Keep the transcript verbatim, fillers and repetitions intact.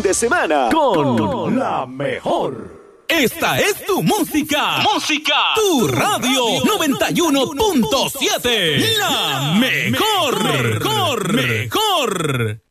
de semana con, con la mejor. Esta es tu música. Música. Tu radio noventa y uno punto siete. La mejor. Mejor. Mejor.